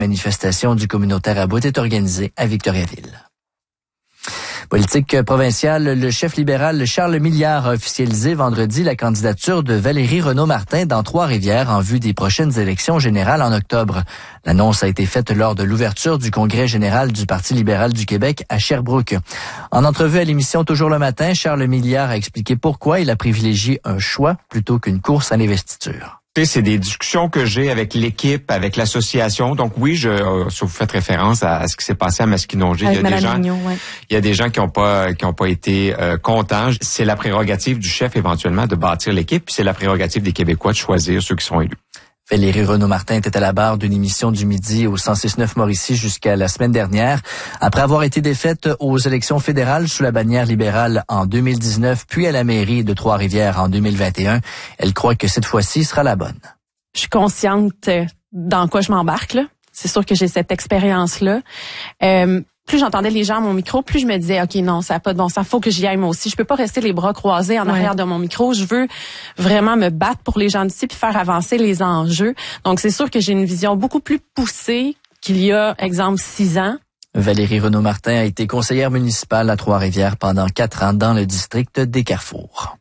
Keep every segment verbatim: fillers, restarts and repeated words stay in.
manifestation du communautaire à bout est organisée à Victoriaville. Politique provinciale, le chef libéral Charles Milliard a officialisé vendredi la candidature de Valérie Renaud-Martin dans Trois-Rivières en vue des prochaines élections générales en octobre. L'annonce a été faite lors de l'ouverture du congrès général du Parti libéral du Québec à Sherbrooke. En entrevue à l'émission Toujours le matin, Charles Milliard a expliqué pourquoi il a privilégié un choix plutôt qu'une course à l'investiture. C'est des discussions que j'ai avec l'équipe, avec l'association. Donc oui, je, euh, si vous faites référence à, à ce qui s'est passé à Masquinongé, il y a des gens, Mignon, ouais. il y a des gens qui n'ont pas, qui ont pas été euh, contents. C'est la prérogative du chef éventuellement de bâtir l'équipe, puis c'est la prérogative des Québécois de choisir ceux qui sont élus. Valérie Renaud-Martin était à la barre d'une émission du midi au cent six neuf Mauricie jusqu'à la semaine dernière. Après avoir été défaite aux élections fédérales sous la bannière libérale en deux mille dix-neuf, puis à la mairie de Trois-Rivières en deux mille vingt et un, elle croit que cette fois-ci sera la bonne. Je suis consciente dans quoi je m'embarque, là. C'est sûr que j'ai cette expérience-là. Euh, plus j'entendais les gens à mon micro, plus je me disais, OK, non, ça n'a pas de bon sens, faut que j'y aille moi aussi. Je peux pas rester les bras croisés en ouais. arrière de mon micro. Je veux vraiment me battre pour les gens d'ici puis faire avancer les enjeux. Donc, c'est sûr que j'ai une vision beaucoup plus poussée qu'il y a, exemple, six ans. Valérie Renaud-Martin a été conseillère municipale à Trois-Rivières pendant quatre ans dans le district des Carrefours.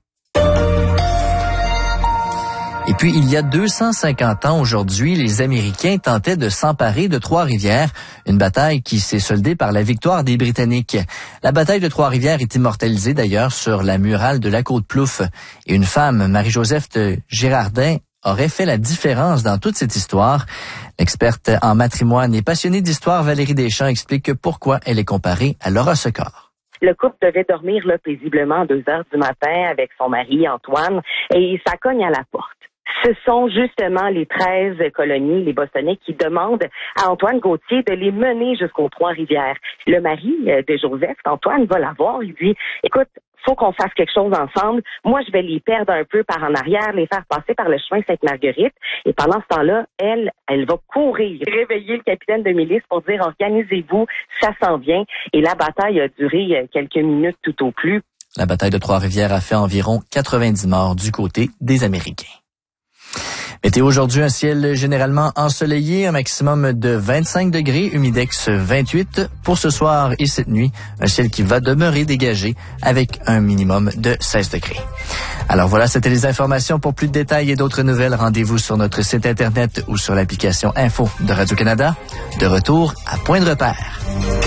Et puis, il y a deux cent cinquante ans aujourd'hui, les Américains tentaient de s'emparer de Trois-Rivières, une bataille qui s'est soldée par la victoire des Britanniques. La bataille de Trois-Rivières est immortalisée d'ailleurs sur la murale de la Côte-Plouffe. Et une femme, Marie-Joseph de Girardin, aurait fait la différence dans toute cette histoire. L'experte en matrimoine et passionnée d'histoire, Valérie Deschamps, explique pourquoi elle est comparée à Laura Secor. Le couple devait dormir là paisiblement à deux heures du matin avec son mari Antoine et ça cogne à la porte. Ce sont justement les treize colonies, les Bostonnais, qui demandent à Antoine Gauthier de les mener jusqu'aux Trois-Rivières. Le mari de Joseph, Antoine, va la voir. Il dit, écoute, faut qu'on fasse quelque chose ensemble. Moi, je vais les perdre un peu par en arrière, les faire passer par le chemin Sainte-Marguerite. Et pendant ce temps-là, elle, elle va courir, réveiller le capitaine de milice pour dire, organisez-vous, ça s'en vient. Et la bataille a duré quelques minutes tout au plus. La bataille de Trois-Rivières a fait environ quatre-vingt-dix morts du côté des Américains. Météo aujourd'hui, un ciel généralement ensoleillé, un maximum de vingt-cinq degrés, humidex vingt-huit. Pour ce soir et cette nuit, un ciel qui va demeurer dégagé avec un minimum de seize degrés. Alors voilà, c'était les informations. Pour plus de détails et d'autres nouvelles, rendez-vous sur notre site Internet ou sur l'application Info de Radio-Canada. De retour à Point de repère.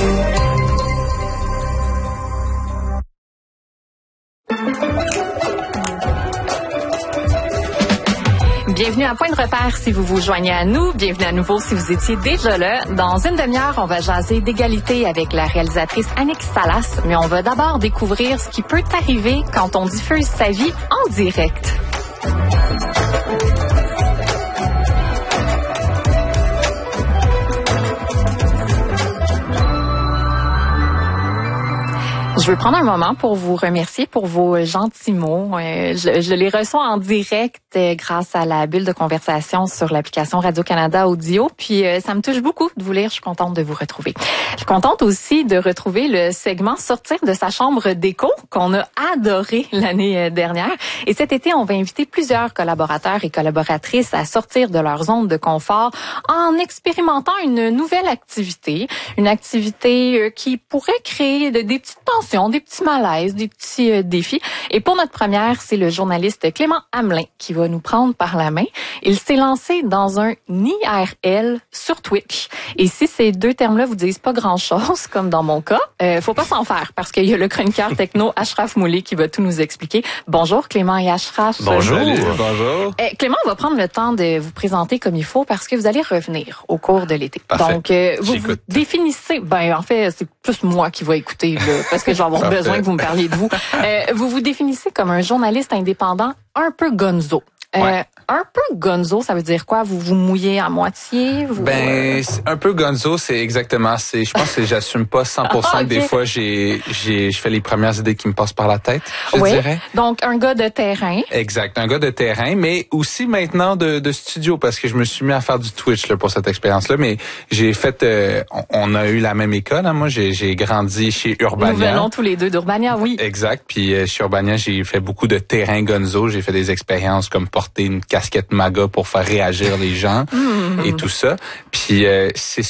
Bienvenue à Point de repère si vous vous joignez à nous. Bienvenue à nouveau si vous étiez déjà là. Dans une demi-heure, on va jaser d'égalité avec la réalisatrice Annick Salas, mais on va d'abord découvrir ce qui peut arriver quand on diffuse sa vie en direct. Je veux prendre un moment pour vous remercier pour vos gentils mots. Euh, je, je les reçois en direct euh, grâce à la bulle de conversation sur l'application Radio-Canada Audio. Puis euh, ça me touche beaucoup de vous lire. Je suis contente de vous retrouver. Je suis contente aussi de retrouver le segment Sortir de sa chambre d'écho qu'on a adoré l'année dernière. Et cet été, on va inviter plusieurs collaborateurs et collaboratrices à sortir de leur zone de confort en expérimentant une nouvelle activité. Une activité euh, qui pourrait créer de, des petites tensions, des petits malaises, des petits euh, défis. Et pour notre première, c'est le journaliste Clément Hamelin qui va nous prendre par la main. Il s'est lancé dans un I R L sur Twitch. Et si ces deux termes-là vous disent pas grand-chose, comme dans mon cas, euh, faut pas s'en faire parce qu'il y a le chroniqueur techno Ashraf Moulay qui va tout nous expliquer. Bonjour Clément et Ashraf. Bonjour. Bonjour. Euh, Clément, on va prendre le temps de vous présenter comme il faut parce que vous allez revenir au cours de l'été. Parfait. Donc, euh, vous, vous définissez... Ben, en fait, c'est plus moi qui va écouter, là, parce que je vais avoir Parfait. besoin que vous me parliez de vous. Euh, vous vous définissez comme un journaliste indépendant un peu gonzo. Euh, ouais. Un peu gonzo, ça veut dire quoi? Vous vous mouillez à moitié? Vous... Ben, un peu gonzo, c'est exactement, c'est, je pense que j'assume pas cent pour cent. Ah, okay. Des fois, j'ai, j'ai, je fais les premières idées qui me passent par la tête, je oui. dirais. Donc, un gars de terrain. Exact, un gars de terrain, mais aussi maintenant de, de studio, parce que je me suis mis à faire du Twitch, là, pour cette expérience-là, mais j'ai fait, euh, on, on a eu la même école, hein. Moi, j'ai, j'ai grandi chez Urbania. Nous venons tous les deux d'Urbania, oui. Exact, puis euh, chez Urbania, j'ai fait beaucoup de terrain gonzo, j'ai fait des expériences comme porter une casquette MAGA pour faire réagir les gens mmh. et tout ça. Puis euh, c'est